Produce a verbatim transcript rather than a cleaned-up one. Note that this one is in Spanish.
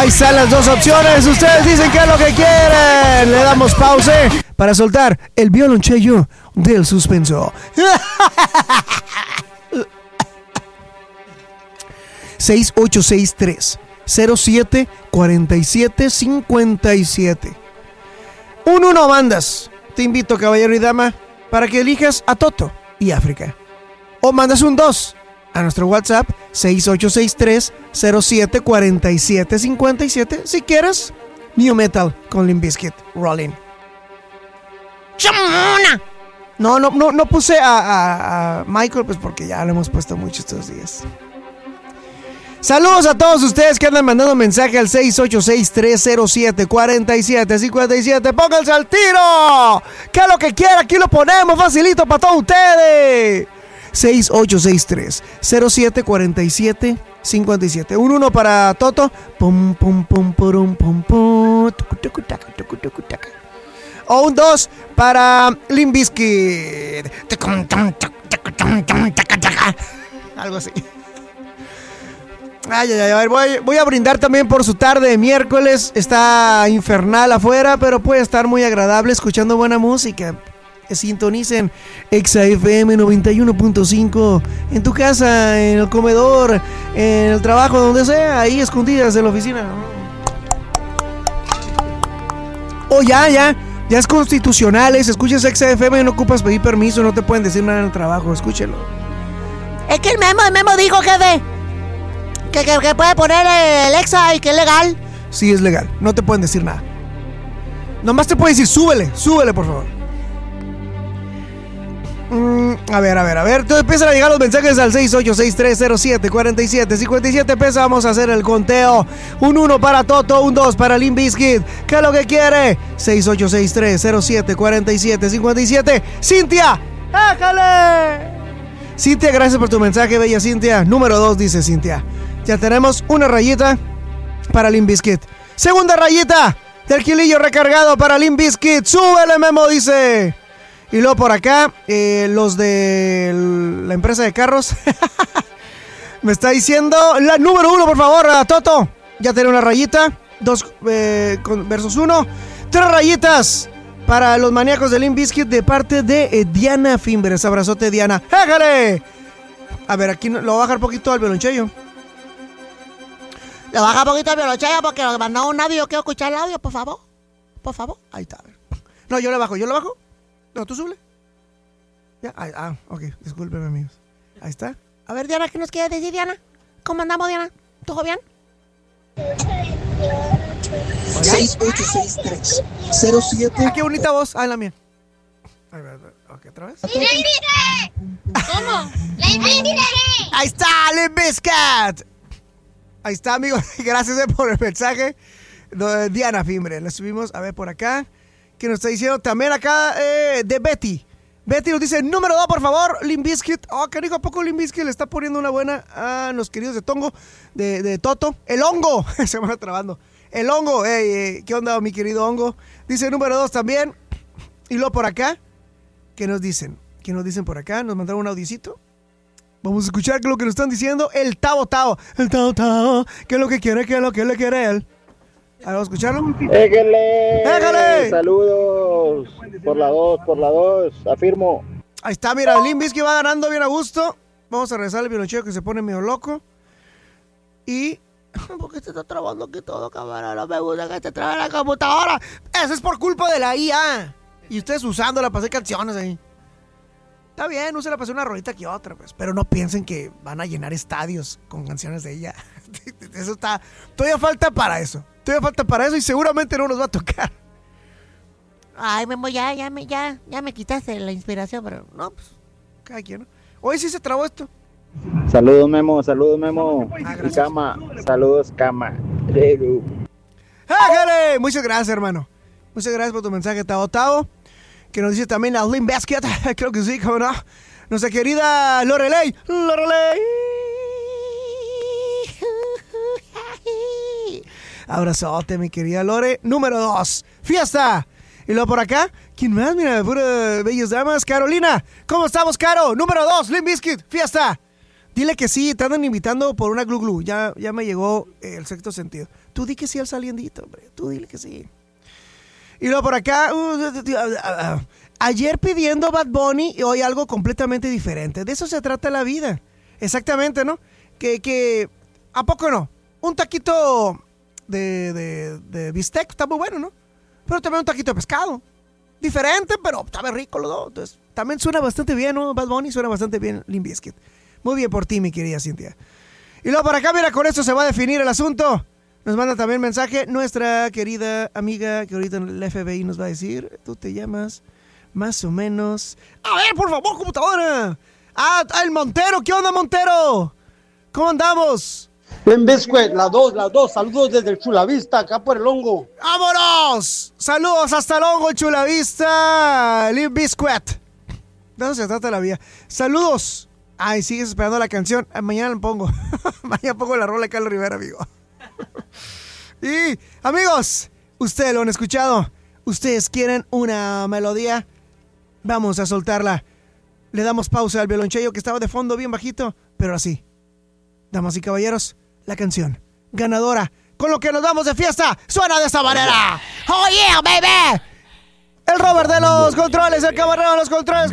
Ahí están las dos opciones. Ustedes dicen qué es lo que quieren. Le damos pausa para soltar el violonchelo del suspenso. seis ocho seis tres cero siete cuatro siete cinco siete. Un uno mandas. Te invito, caballero y dama, para que elijas a Toto y África. O mandas un dos a nuestro WhatsApp seis ocho seis tres cero siete cuatro siete cinco siete. Si quieres, New Metal con Limp Bizkit. Rolling. ¡Chamona! No, no, no, no puse a, a, a Michael, pues porque ya lo hemos puesto mucho estos días. Saludos a todos ustedes que andan mandando mensaje al seis ocho seis tres cero siete cuatro siete cinco siete. ¡Pónganse al tiro! ¿Qué es lo que quiera? Aquí lo ponemos facilito para todos ustedes. seis ocho seis tres cero siete cuatro siete cinco siete. Un uno para Toto. Pum, pum, pum, pum, pum, pum. O un dos para Limp Bizkit. Algo así. Ay, ay, ay, a ver, voy, voy a brindar también por su tarde de miércoles. Está infernal afuera, pero puede estar muy agradable escuchando buena música. Sintonicen Exa F M noventa y uno punto cinco en tu casa, en el comedor, en el trabajo, donde sea, ahí escondidas en la oficina. Oh, ya, ya, ya es constitucional. Si escuchas Exa F M, no ocupas pedir permiso, no te pueden decir nada en el trabajo, escúchelo. Es que el memo, el memo dijo, jefe, que, que, que puede poner el Exa y que es legal. Sí, es legal, no te pueden decir nada. Nomás te pueden decir, súbele, súbele, por favor. Mm, a ver, a ver, a ver. Entonces empiezan a llegar los mensajes al seis ocho seis tres cero siete cuatro siete cinco siete. Empezamos a hacer el conteo. Un uno para Toto, un dos para Limp Bizkit. ¿Qué es lo que quiere? seis ocho seis tres cero siete cuatro siete cinco siete. ¡Cintia! ¡Déjale! Cintia, gracias por tu mensaje, bella Cintia. Número dos, dice Cintia. Ya tenemos una rayita para Limp Bizkit. Segunda rayita del kilillo recargado para Limp Bizkit. ¡Súbele, Memo! Dice. Y luego por acá, eh, los de la empresa de carros. Me está diciendo la número uno, por favor, a Toto. Ya tiene una rayita. Dos eh, con, versus uno. Tres rayitas para los maníacos de Limp Bizkit de parte de eh, Diana Fimbres. Abrazote, Diana. ¡Éjale! A ver, aquí lo voy a bajar poquito al violonchelo. Le baja un poquito el violonchelo porque nos mandó un audio. Quiero escuchar el audio, por favor. Por favor. Ahí está. A ver. No, yo le bajo, yo le bajo. No, tú sube. Ya, ah, ah, ok, discúlpeme, amigos. Ahí está. A ver, Diana, ¿qué nos quiere decir, Diana? ¿Cómo andamos, Diana? ¿Todo bien? seis ocho seis tres cero siete. Ah, qué bonita voz. Ah, la mía. A ver, ok, otra vez. ¿Cómo? ¡Limp Bizkit! Ahí está, Limp Bizkit. Ahí está, amigos. Gracias eh, por el mensaje. De Diana Fimbre. La subimos a ver por acá. Que nos está diciendo también acá eh, de Betty. Betty nos dice, número dos, por favor, Limp Bizkit. Oh, cariño, ¿a poco Limp Bizkit le está poniendo una buena a los queridos de Tongo, de, de Toto? El hongo, se me va trabando. El hongo, hey, hey, ¿qué onda, mi querido hongo? Dice número dos también. Y luego por acá, ¿qué nos dicen? ¿Qué nos dicen por acá? Nos mandaron un audicito. Vamos a escuchar qué es lo que nos están diciendo. El Tao Tao. El Tao Tao. ¿Qué es lo que quiere? ¿Qué es lo que le quiere él? Vamos a escucharlo. ¡Éjale! ¡Éjale! Saludos. Por la dos, por la dos. Afirmo. Ahí está, mira, Limp Bizkit va ganando bien a gusto. Vamos a regresar al violonchelo que se pone medio loco. Y... ¿Por qué te está trabando aquí todo, cabrón? No me gusta que te trabe la computadora. Eso es por culpa de la I A. Y ustedes usándola para hacer canciones ahí. Está bien, úsela para hacer una rolita que otra, pues. Pero no piensen que van a llenar estadios con canciones de ella. Eso está... Todavía falta para eso. Todavía falta para eso y seguramente no nos va a tocar. Ay, Memo, ya, ya me, ya, ya me quitaste la inspiración, pero no, pues, cada quien, ¿no? Hoy sí se trabó esto. Saludos, Memo, saludos, Memo. Ah, y Cama, saludos, Cama. ¡Ájale! Muchas gracias, hermano. Muchas gracias por tu mensaje, Tao Tao. Que nos dice también a Limp Bizkit. Creo que sí, cómo no. Nuestra querida Lorelei. Lorelei. Abrazote, mi querida Lore. Número dos. Fiesta. Y luego por acá, ¿quién más? Mira, pura bellas damas. Carolina. ¿Cómo estamos, Caro? Número dos. Limp Bizkit. Fiesta. Dile que sí, te andan invitando por una glu glu. Ya, ya me llegó el sexto sentido. Tú di que sí al saliendito, hombre. Tú dile que sí. Y luego por acá, uh, ayer pidiendo Bad Bunny y hoy algo completamente diferente. De eso se trata la vida. Exactamente, ¿no? Que, que ¿a poco no? Un taquito de, de, de bistec está muy bueno, ¿no? Pero también un taquito de pescado. Diferente, pero está muy rico los dos. Entonces, también suena bastante bien, ¿no? Bad Bunny suena bastante bien Limp Bizkit. Muy bien por ti, mi querida Cintia. Y luego por acá, mira, con esto se va a definir el asunto. Nos manda también mensaje nuestra querida amiga que ahorita en el F B I nos va a decir, tú te llamas más o menos... A ver, por favor, computadora. Ah, el Montero, ¿qué onda, Montero? ¿Cómo andamos? Limp Bizkit, las dos, las dos, saludos desde el Chulavista, acá por el hongo. ¡Vámonos! Saludos hasta el hongo, Chulavista, Limp Bizkit. De eso se trata la vida. Saludos. Ay, sigues esperando la canción. Mañana la pongo. Mañana pongo la rola de Carlos Rivera, amigo. Y, amigos, ustedes lo han escuchado. Ustedes quieren una melodía. Vamos a soltarla. Le damos pausa al violonchelo que estaba de fondo bien bajito. Pero así, damas y caballeros, la canción ganadora con lo que nos vamos de fiesta suena de esta manera. ¡Oh, yeah, baby! El Robert de los controles, el caballero de los controles.